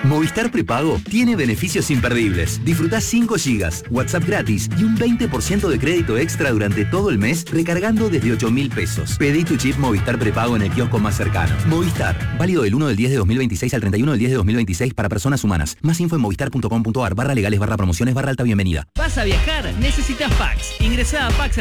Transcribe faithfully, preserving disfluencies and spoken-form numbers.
Movistar Prepago tiene beneficios imperdibles. Disfrutá cinco gigas, WhatsApp gratis y un veinte por ciento de crédito extra durante todo el mes recargando desde ocho mil pesos. Pedí tu chip Movistar Prepago en el kiosco más cercano. Movistar, válido del uno del diez de dos mil veintiséis al treinta y uno del diez de dos mil veintiséis para personas humanas. Más info en movistar punto com punto ar barra legales barra promociones barra alta bienvenida. ¿Vas a viajar? Necesitas Pax. Ingresá a pax